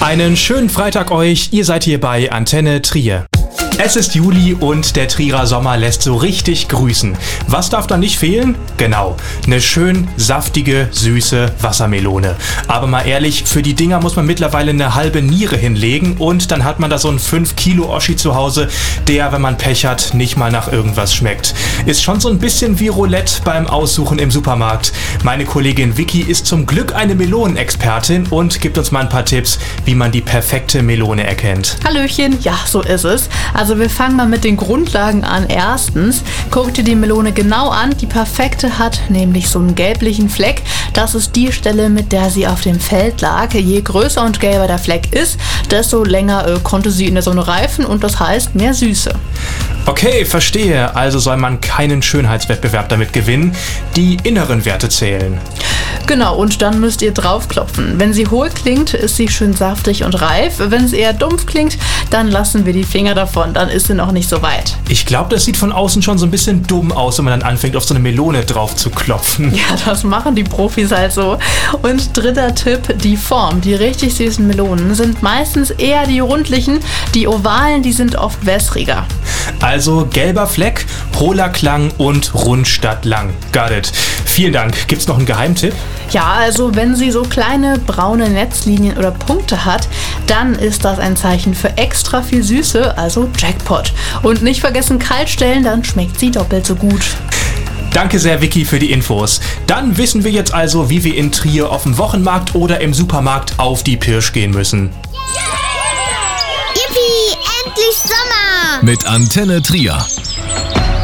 Einen schönen Freitag euch, ihr seid hier bei Antenne Trier. Es ist Juli und der Trierer Sommer lässt so richtig grüßen. Was darf da nicht fehlen? Genau, eine schön saftige, süße Wassermelone. Aber mal ehrlich, für die Dinger muss man mittlerweile eine halbe Niere hinlegen und dann hat man da so einen 5 Kilo Oschi zu Hause, der, wenn man Pech hat, nicht mal nach irgendwas schmeckt. Ist schon so ein bisschen wie Roulette beim Aussuchen im Supermarkt. Meine Kollegin Vicky ist zum Glück eine Melonenexpertin und gibt uns mal ein paar Tipps, wie man die perfekte Melone erkennt. Hallöchen, ja, so ist es. Also wir fangen mal mit den Grundlagen an. Erstens, guck dir die Melone genau an. Die perfekte hat nämlich so einen gelblichen Fleck. Das ist die Stelle, mit der sie auf dem Feld lag. Je größer und gelber der Fleck ist, desto länger konnte sie in der Sonne reifen und das heißt mehr Süße. Okay, verstehe. Also soll man keinen Schönheitswettbewerb damit gewinnen. Die inneren Werte zählen. Genau, und dann müsst ihr draufklopfen. Wenn sie hohl klingt, ist sie schön saftig und reif. Wenn sie eher dumpf klingt, dann lassen wir die Finger davon. Dann ist sie noch nicht so weit. Ich glaube, das sieht von außen schon so ein bisschen dumm aus, wenn man dann anfängt, auf so eine Melone drauf zu klopfen. Ja, das machen die Profis halt so. Und dritter Tipp, die Form. Die richtig süßen Melonen sind meistens eher die rundlichen. Die ovalen, die sind oft wässriger. Also gelber Fleck, hohler Klang und rund statt lang. Got it. Vielen Dank. Gibt's noch einen Geheimtipp? Ja, also wenn sie so kleine braune Netzlinien oder Punkte hat, dann ist das ein Zeichen für extra viel Süße, also Jackpot. Und nicht vergessen kalt stellen, dann schmeckt sie doppelt so gut. Danke sehr, Vicky, für die Infos. Dann wissen wir jetzt also, wie wir in Trier auf dem Wochenmarkt oder im Supermarkt auf die Pirsch gehen müssen. Yippie, endlich Sommer! Mit Antenne Trier.